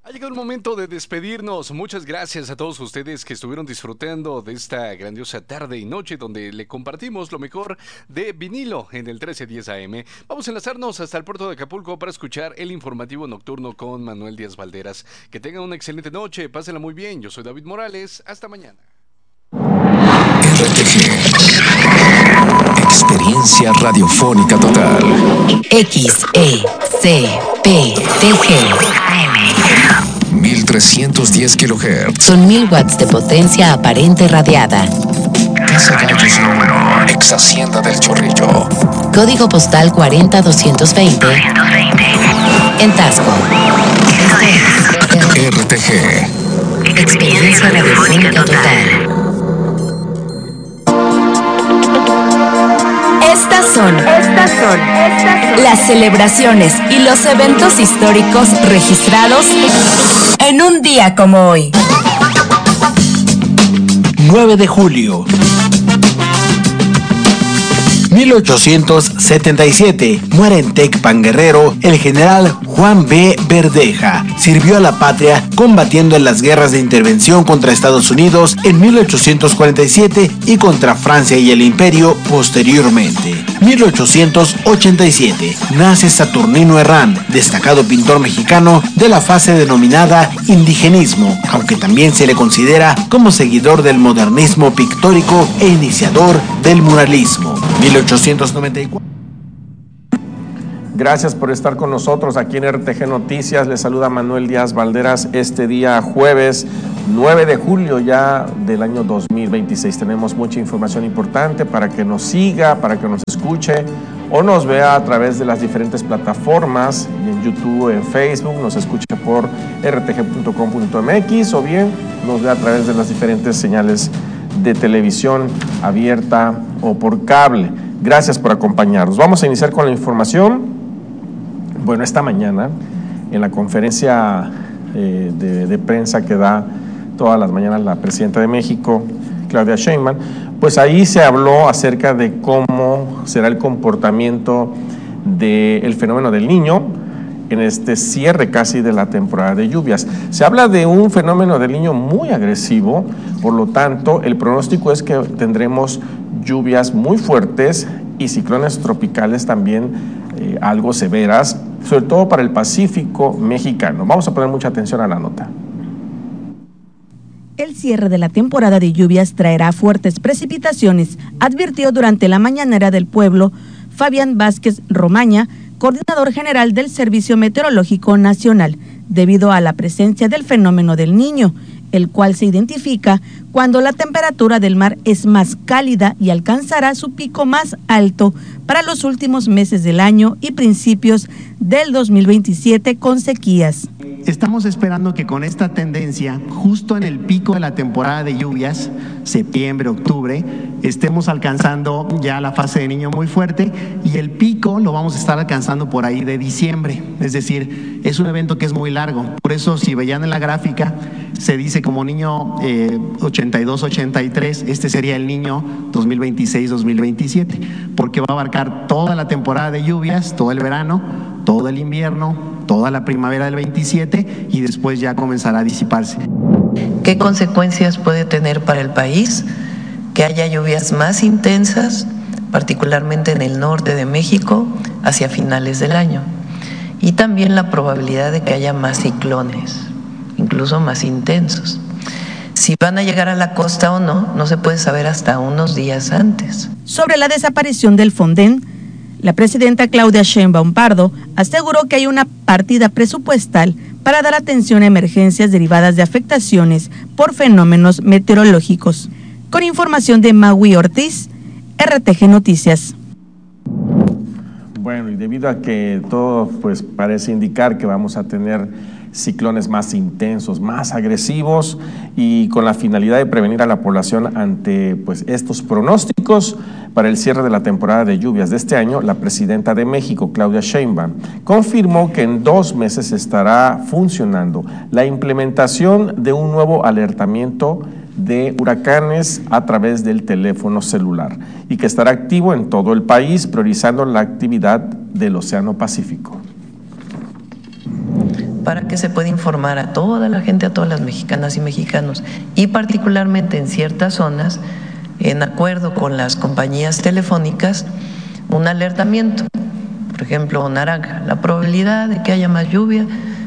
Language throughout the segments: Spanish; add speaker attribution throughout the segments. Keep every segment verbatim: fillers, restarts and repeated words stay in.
Speaker 1: Ha llegado el momento de despedirnos. Muchas gracias a todos ustedes que estuvieron disfrutando de esta grandiosa tarde y noche donde le compartimos lo mejor de vinilo en el trece diez A M. Vamos a enlazarnos hasta el puerto de Acapulco para escuchar el informativo nocturno con Manuel Díaz Valderas. Que tengan una excelente noche, pásenla muy bien. Yo soy David Morales. Hasta mañana.
Speaker 2: R T G. Experiencia radiofónica total.
Speaker 3: X E C P T G.
Speaker 2: mil trescientos diez kilohertz.
Speaker 3: Son mil watts de potencia aparente radiada.
Speaker 2: Casa Gallos número. Ex Hacienda del Chorrillo.
Speaker 3: Código postal cuarenta doscientos veinte. En Tasco.
Speaker 2: R T G.
Speaker 3: Experiencia radiofónica total. Estas son, estas son, estas son las celebraciones y los eventos históricos registrados en un día como hoy.
Speaker 4: nueve de julio. mil ochocientos setenta y siete. Muere en Tecpan, Guerrero, el general Juan B. Verdeja. Sirvió a la patria combatiendo en las guerras de intervención contra Estados Unidos en mil ochocientos cuarenta y siete y contra Francia y el Imperio posteriormente. mil ochocientos ochenta y siete. Nace Saturnino Herrán, destacado pintor mexicano de la fase denominada indigenismo, aunque también se le considera como seguidor del modernismo pictórico e iniciador del muralismo. mil ochocientos noventa y cuatro.
Speaker 5: Gracias por estar con nosotros aquí en R T G Noticias. Les saluda Manuel Díaz Valderas este día jueves nueve de julio ya del año dos mil veintiséis. Tenemos mucha información importante para que nos siga, para que nos escuche o nos vea a través de las diferentes plataformas, en YouTube, en Facebook, nos escuche por r t g punto com punto m x o bien nos vea a través de las diferentes señales de televisión abierta o por cable. Gracias por acompañarnos. Vamos a iniciar con la información. Bueno, esta mañana en la conferencia eh, de, de prensa que da todas las mañanas la presidenta de México, Claudia Sheinbaum, pues ahí se habló acerca de cómo será el comportamiento del fenómeno del Niño en este cierre casi de la temporada de lluvias. Se habla de un fenómeno del Niño muy agresivo, por lo tanto, el pronóstico es que tendremos lluvias muy fuertes y ciclones tropicales también eh, algo severas, sobre todo para el Pacífico mexicano. Vamos a poner mucha atención a la nota.
Speaker 6: El cierre de la temporada de lluvias traerá fuertes precipitaciones, advirtió durante la mañanera del pueblo Fabián Vázquez Romaña, coordinador general del Servicio Meteorológico Nacional, debido a la presencia del fenómeno del Niño, el cual se identifica cuando la temperatura del mar es más cálida y alcanzará su pico más alto para los últimos meses del año y principios del dos mil veintisiete con sequías.
Speaker 7: Estamos esperando que con esta tendencia, justo en el pico de la temporada de lluvias, septiembre, octubre, estemos alcanzando ya la fase de Niño muy fuerte y el pico lo vamos a estar alcanzando por ahí de diciembre. Es decir, es un evento que es muy largo. Por eso, si veían en la gráfica, se dice como Niño eh, ochenta y dos ochenta y tres, este sería el Niño dos mil veintiséis dos mil veintisiete, porque va a abarcar toda la temporada de lluvias, todo el verano, todo el invierno, toda la primavera del veintisiete y después ya comenzará a disiparse.
Speaker 8: ¿Qué consecuencias puede tener para el país? Que haya lluvias más intensas, particularmente en el norte de México, hacia finales del año. Y también la probabilidad de que haya más ciclones, incluso más intensos. Si van a llegar a la costa o no, no se puede saber hasta unos días antes.
Speaker 6: Sobre la desaparición del Fonden, la presidenta Claudia Sheinbaum Pardo aseguró que hay una partida presupuestal para dar atención a emergencias derivadas de afectaciones por fenómenos meteorológicos. Con información de Maui Ortiz, R T G Noticias.
Speaker 5: Bueno, y debido a que todo pues parece indicar que vamos a tener ciclones más intensos, más agresivos y con la finalidad de prevenir a la población ante pues estos pronósticos para el cierre de la temporada de lluvias de este año, la presidenta de México, Claudia Sheinbaum, confirmó que en dos meses estará funcionando la implementación de un nuevo alertamiento de huracanes a través del teléfono celular y que estará activo en todo el país, priorizando la actividad del Océano Pacífico.
Speaker 8: para que se pueda informar a toda la gente, a todas las mexicanas y mexicanos, y particularmente en ciertas zonas, en acuerdo con las compañías telefónicas, un alertamiento. Por ejemplo, naranja, la probabilidad de que haya más lluvia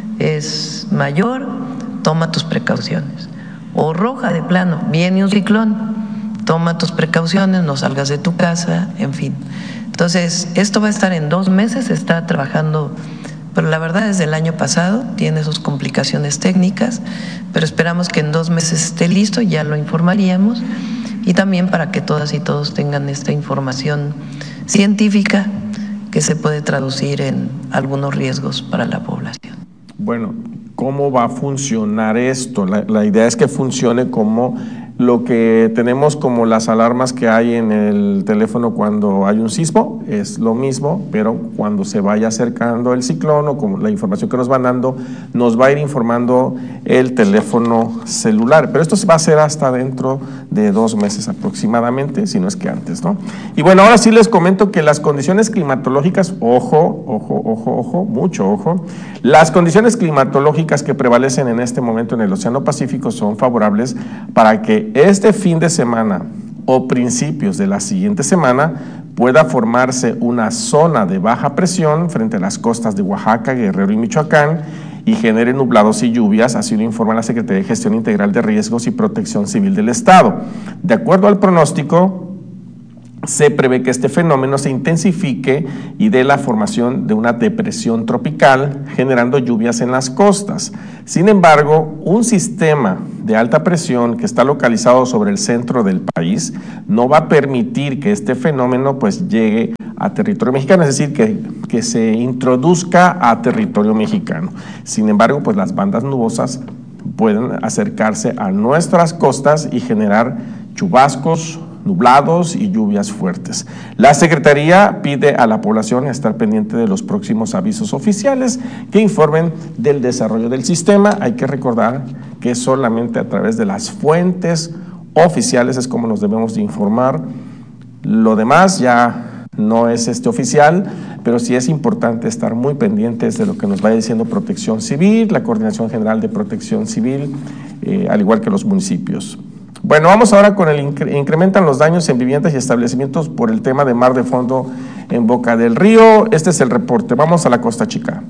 Speaker 8: es mayor, toma tus precauciones. O roja, de plano, viene un ciclón, toma tus precauciones, no salgas de tu casa, en fin. Entonces, esto va a estar en dos meses, se está trabajando, pero la verdad desde el año pasado, tiene sus complicaciones técnicas, pero esperamos que en dos meses esté listo, ya lo informaríamos, y también para que todas y todos tengan esta información científica que se puede traducir en algunos riesgos para la población.
Speaker 5: Bueno, ¿cómo va a funcionar esto? La, la idea es que funcione como lo que tenemos como las alarmas que hay en el teléfono cuando hay un sismo, es lo mismo, pero cuando se vaya acercando el ciclón o como la información que nos van dando, nos va a ir informando el teléfono celular, pero esto se va a hacer hasta dentro de dos meses aproximadamente, si no es que antes, ¿no? Y bueno, ahora sí les comento que las condiciones climatológicas, ojo, ojo, ojo, ojo, mucho ojo, las condiciones climatológicas que prevalecen en este momento en el Océano Pacífico son favorables para que este fin de semana o principios de la siguiente semana pueda formarse una zona de baja presión frente a las costas de Oaxaca, Guerrero y Michoacán y genere nublados y lluvias, así lo informa la Secretaría de Gestión Integral de Riesgos y Protección Civil del Estado. De acuerdo al pronóstico, se prevé que este fenómeno se intensifique y dé la formación de una depresión tropical, generando lluvias en las costas. Sin embargo, un sistema de alta presión que está localizado sobre el centro del país no va a permitir que este fenómeno pues llegue a territorio mexicano, es decir, que, que se introduzca a territorio mexicano. Sin embargo, pues las bandas nubosas pueden acercarse a nuestras costas y generar chubascos, nublados y lluvias fuertes. La Secretaría pide a la población estar pendiente de los próximos avisos oficiales que informen del desarrollo del sistema. Hay que recordar que solamente a través de las fuentes oficiales es como nos debemos de informar. Lo demás ya no es este oficial, pero sí es importante estar muy pendientes de lo que nos vaya diciendo Protección Civil, la Coordinación General de Protección Civil, eh, al igual que los municipios. Bueno, vamos ahora con el incre incrementan los daños en viviendas y establecimientos por el tema de mar de fondo en Boca del Río. Este es el reporte. Vamos a la Costa Chica.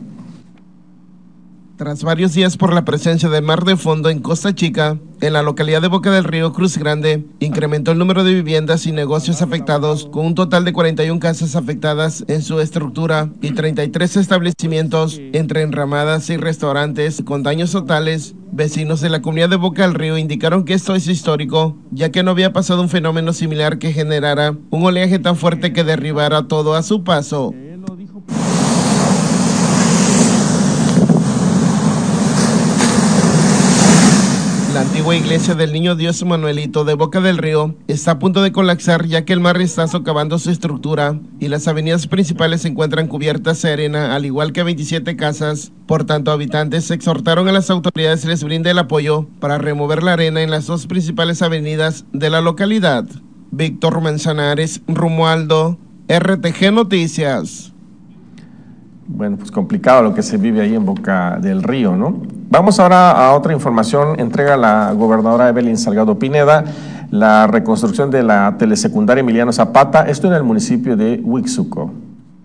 Speaker 9: Tras varios días por la presencia de mar de fondo en Costa Chica, en la localidad de Boca del Río, Cruz Grande, incrementó el número de viviendas y negocios afectados, con un total de cuarenta y una casas afectadas en su estructura y treinta y tres establecimientos, entre enramadas y restaurantes, con daños totales. Vecinos de la comunidad de Boca del Río indicaron que esto es histórico, ya que no había pasado un fenómeno similar que generara un oleaje tan fuerte que derribara todo a su paso. La antigua iglesia del Niño Dios Manuelito de Boca del Río está a punto de colapsar, ya que el mar está socavando su estructura y las avenidas principales se encuentran cubiertas de arena, al igual que veintisiete casas. Por tanto, habitantes exhortaron a las autoridades les brinde el apoyo para remover la arena en las dos principales avenidas de la localidad. Víctor Manzanares, Romualdo, R T G Noticias.
Speaker 5: Bueno, pues complicado lo que se vive ahí en Boca del Río, ¿no? Vamos ahora a otra información. Entrega la gobernadora Evelyn Salgado Pineda la reconstrucción de la telesecundaria Emiliano Zapata, esto en el municipio de Huixuco.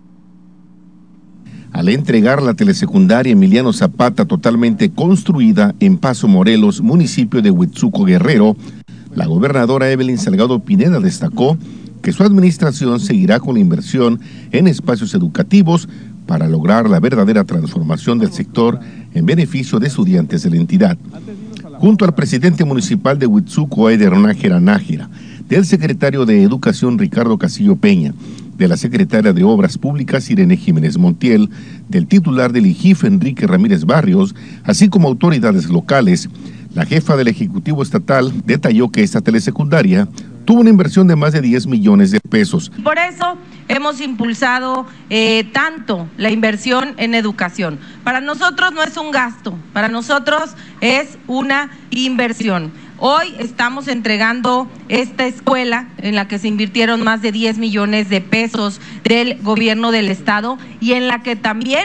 Speaker 10: Al entregar la telesecundaria Emiliano Zapata totalmente construida en Paso Morelos, municipio de Huixuco, Guerrero, la gobernadora Evelyn Salgado Pineda destacó que su administración seguirá con la inversión en espacios educativos para lograr la verdadera transformación del sector en beneficio de estudiantes de la entidad. Junto al presidente municipal de Huixuco, Eder Nájera Nájera, del secretario de Educación Ricardo Casillo Peña, de la secretaria de Obras Públicas Irene Jiménez Montiel, del titular del I G I F Enrique Ramírez Barrios, así como autoridades locales, la jefa del Ejecutivo Estatal detalló que esta telesecundaria tuvo una inversión de más de diez millones de pesos.
Speaker 11: Por eso hemos impulsado eh, tanto la inversión en educación. Para nosotros no es un gasto, para nosotros es una inversión. Hoy estamos entregando esta escuela en la que se invirtieron más de diez millones de pesos del gobierno del estado y en la que también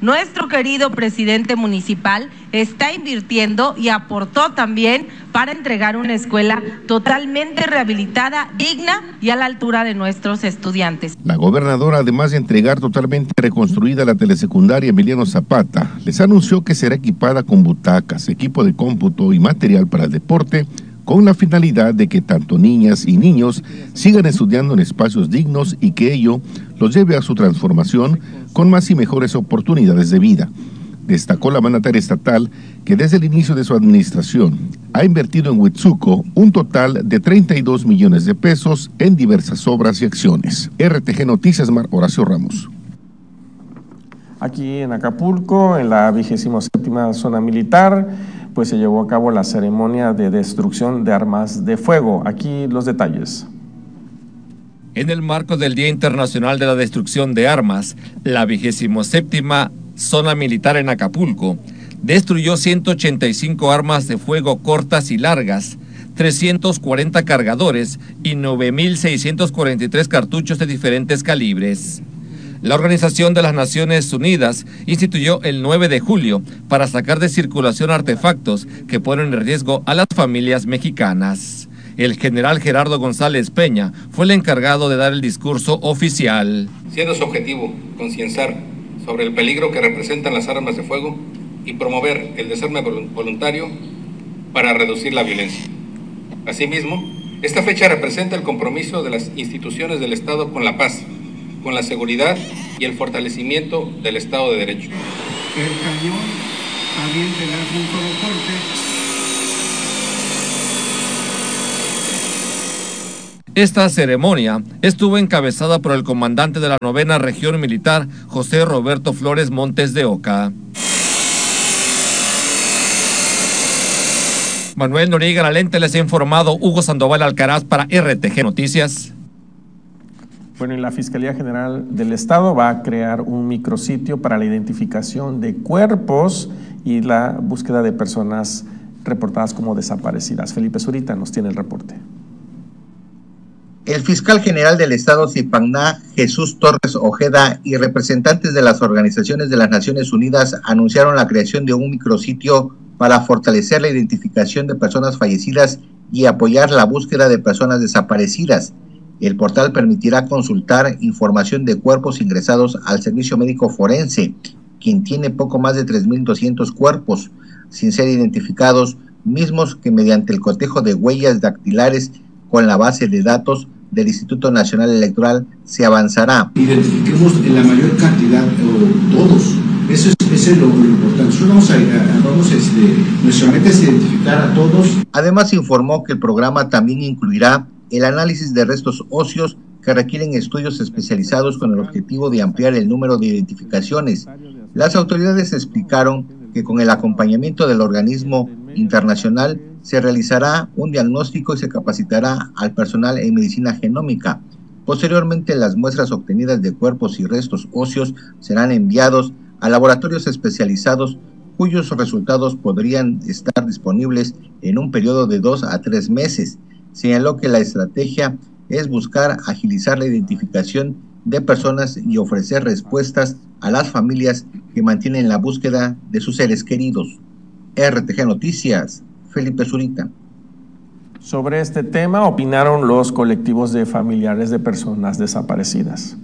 Speaker 11: nuestro querido presidente municipal está invirtiendo y aportó también para entregar una escuela totalmente rehabilitada, digna y a la altura de nuestros estudiantes.
Speaker 10: La gobernadora, además de entregar totalmente reconstruida la telesecundaria Emiliano Zapata, les anunció que será equipada con butacas, equipo de cómputo y material para el deporte, con la finalidad de que tanto niñas y niños sigan estudiando en espacios dignos y que ello los lleve a su transformación con más y mejores oportunidades de vida. Destacó la mandataria estatal que desde el inicio de su administración ha invertido en Huitzuco un total de treinta y dos millones de pesos en diversas obras y acciones. R T G Noticias, Mar Horacio Ramos.
Speaker 5: Aquí en Acapulco, en la vigésima séptima zona militar, pues se llevó a cabo la ceremonia de destrucción de armas de fuego. Aquí los detalles.
Speaker 12: En el marco del Día Internacional de la Destrucción de Armas, la vigésima séptima zona militar en Acapulco destruyó ciento ochenta y cinco armas de fuego cortas y largas, trescientos cuarenta cargadores y nueve mil seiscientos cuarenta y tres cartuchos de diferentes calibres. La Organización de las Naciones Unidas instituyó el nueve de julio para sacar de circulación artefactos que ponen en riesgo a las familias mexicanas. El general Gerardo González Peña fue el encargado de dar el discurso oficial.
Speaker 13: Siendo su objetivo concienciar sobre el peligro que representan las armas de fuego y promover el desarme voluntario para reducir la violencia. Asimismo, esta fecha representa el compromiso de las instituciones del Estado con la paz, con la seguridad y el fortalecimiento del Estado de Derecho.
Speaker 14: El cañón avienta el punto de corte.
Speaker 12: Esta ceremonia estuvo encabezada por el comandante de la novena Región Militar, José Roberto Flores Montes de Oca. Manuel Noriega Lalente les ha informado, Hugo Sandoval Alcaraz para R T G Noticias.
Speaker 5: Bueno, y la Fiscalía General del Estado va a crear un micrositio para la identificación de cuerpos y la búsqueda de personas reportadas como desaparecidas. Felipe Zurita nos tiene el reporte.
Speaker 15: El fiscal general del Estado Zipagná, Jesús Torres Ojeda, y representantes de las organizaciones de las Naciones Unidas anunciaron la creación de un micrositio para fortalecer la identificación de personas fallecidas y apoyar la búsqueda de personas desaparecidas. El portal permitirá consultar información de cuerpos ingresados al servicio médico forense, quien tiene poco más de tres mil doscientos cuerpos sin ser identificados, mismos que mediante el cotejo de huellas dactilares con la base de datos del Instituto Nacional Electoral se avanzará.
Speaker 16: Identifiquemos en la mayor cantidad, o todos. Eso es, eso es lo, lo importante. Nosotros vamos a, a vamos a este, nuestra meta es identificar a todos.
Speaker 15: Además informó que el programa también incluirá el análisis de restos óseos que requieren estudios especializados con el objetivo de ampliar el número de identificaciones. Las autoridades explicaron que con el acompañamiento del organismo internacional se realizará un diagnóstico y se capacitará al personal en medicina genómica. Posteriormente, las muestras obtenidas de cuerpos y restos óseos serán enviados a laboratorios especializados cuyos resultados podrían estar disponibles en un periodo de dos a tres meses. Señaló que la estrategia es buscar agilizar la identificación de personas y ofrecer respuestas a las familias que mantienen la búsqueda de sus seres queridos. R T G Noticias, Felipe Zurita.
Speaker 5: Sobre este tema opinaron los colectivos de familiares de personas desaparecidas.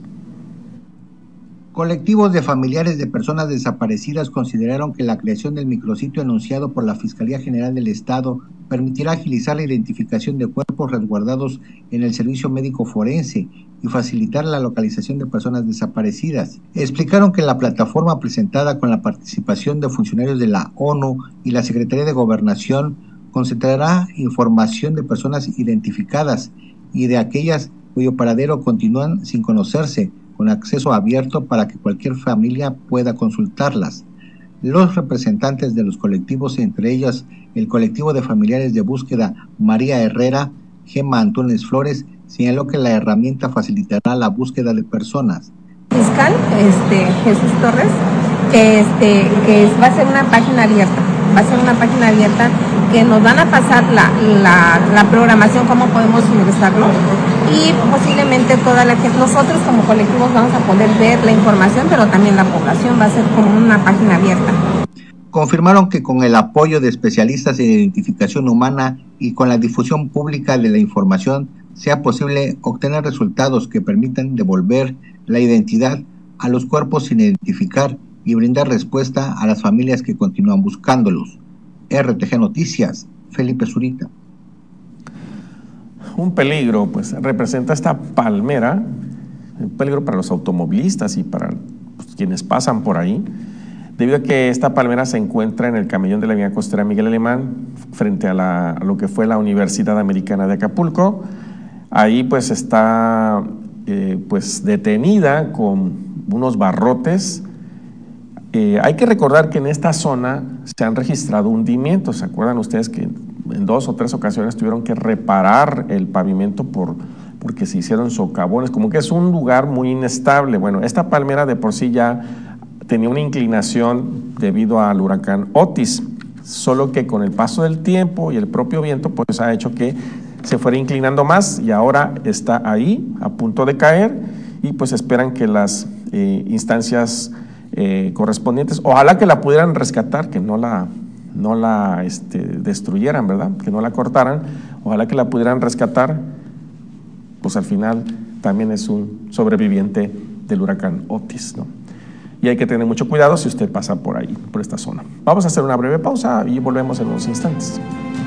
Speaker 15: Colectivos de familiares de personas desaparecidas consideraron que la creación del micrositio anunciado por la Fiscalía General del Estado permitirá agilizar la identificación de cuerpos resguardados en el servicio médico forense y facilitar la localización de personas desaparecidas. Explicaron que la plataforma presentada con la participación de funcionarios de la ONU y la Secretaría de Gobernación concentrará información de personas identificadas y de aquellas cuyo paradero continúan sin conocerse, con acceso abierto para que cualquier familia pueda consultarlas. Los representantes de los colectivos, entre ellos el colectivo de familiares de búsqueda María Herrera, Gemma Antunes Flores, señaló que la herramienta facilitará la búsqueda de personas.
Speaker 17: Fiscal este, Jesús Torres, este, que va a ser una página abierta, va a ser una página abierta que nos van a pasar la, la, la programación, cómo podemos ingresarlo, y posiblemente toda la gente, nosotros como colectivos vamos a poder ver la información, pero también la población va a ser como una página abierta.
Speaker 15: Confirmaron que con el apoyo de especialistas en identificación humana y con la difusión pública de la información sea posible obtener resultados que permitan devolver la identidad a los cuerpos sin identificar y brindar respuesta a las familias que continúan buscándolos. R T G Noticias, Felipe Zurita.
Speaker 5: Un peligro, pues, representa esta palmera, un peligro para los automovilistas y para pues, quienes pasan por ahí, debido a que esta palmera se encuentra en el camellón de la vía costera Miguel Alemán, frente a, la, a lo que fue la Universidad Americana de Acapulco. Ahí pues está eh, pues detenida con unos barrotes. Eh, hay que recordar que en esta zona se han registrado hundimientos. ¿Se acuerdan ustedes que en dos o tres ocasiones tuvieron que reparar el pavimento por, porque se hicieron socavones? Como que es un lugar muy inestable. Bueno, esta palmera de por sí ya tenía una inclinación debido al huracán Otis, solo que con el paso del tiempo y el propio viento pues ha hecho que se fuera inclinando más y ahora está ahí a punto de caer y pues esperan que las eh, instancias eh, correspondientes, ojalá que la pudieran rescatar, que no la, no la este, destruyeran, ¿verdad? Que no la cortaran, ojalá que la pudieran rescatar, pues al final también es un sobreviviente del huracán Otis, ¿no? Y hay que tener mucho cuidado si usted pasa por ahí, por esta zona. Vamos a hacer una breve pausa y volvemos en unos instantes.